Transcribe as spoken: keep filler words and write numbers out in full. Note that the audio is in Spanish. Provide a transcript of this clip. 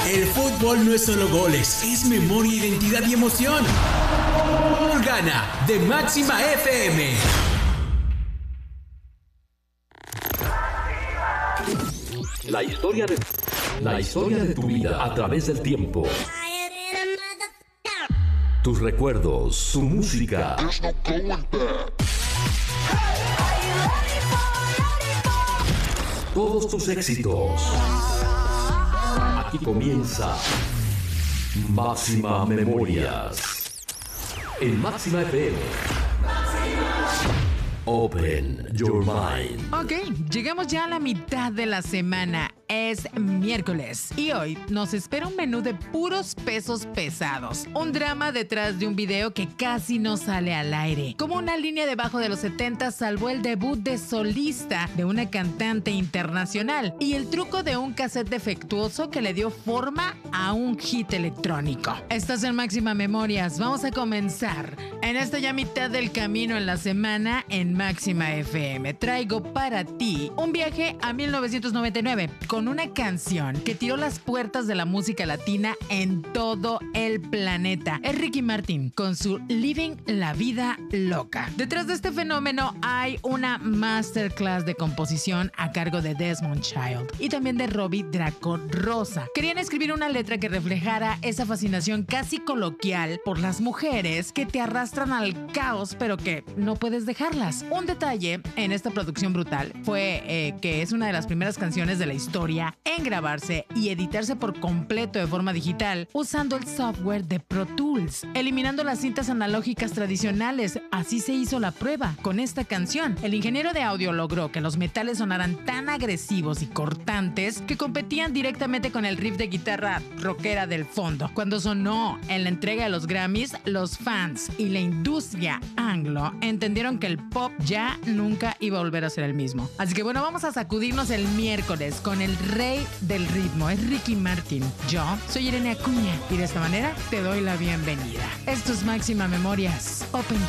El fútbol no es solo goles, es memoria, identidad y emoción. Gana de Máxima F M. La historia de la historia de tu vida a través del tiempo. Tus recuerdos, tu música. Todos tus éxitos. Aquí comienza Máxima Memorias. En Máxima F M. Open your mind. Ok, llegamos ya a la mitad de la semana. Es miércoles y hoy nos espera un menú de puros pesos pesados. Un drama detrás de un video que casi no sale al aire. Como una línea debajo de los setenta salvó el debut de solista de una cantante internacional. Y el truco de un cassette defectuoso que le dio forma a un hit electrónico. Estás en Máxima Memorias. Vamos a comenzar en esta ya mitad del camino en la semana en Máxima F M. Traigo para ti un viaje a mil novecientos noventa y nueve con una canción que tiró las puertas de la música latina en todo el planeta. Es Ricky Martin con su Living la Vida Loca. Detrás de este fenómeno hay una masterclass de composición a cargo de Desmond Child y también de Robbie Draco Rosa. Querían escribir una letra que reflejara esa fascinación casi coloquial por las mujeres que te arrastran al caos pero que no puedes dejarlas. Un detalle en esta producción brutal fue eh, que es una de las primeras canciones de la historia en grabarse y editarse por completo de forma digital usando el software de Pro Tools, eliminando las cintas analógicas tradicionales. Así se hizo la prueba con esta canción. El ingeniero de audio logró que los metales sonaran tan agresivos y cortantes que competían directamente con el riff de guitarra rockera del fondo. Cuando sonó en la entrega de los Grammys, los fans y la industria anglo entendieron que el pop ya nunca iba a volver a ser el mismo. Así que bueno, vamos a sacudirnos el miércoles con el rey del ritmo. Es Ricky Martin. Yo soy Irene Acuña y de esta manera te doy la bienvenida. Esto es Máxima Memorias. Open